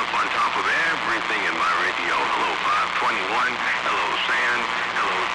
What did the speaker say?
on top of everything in my radio. Hello 521, hello Sand, hello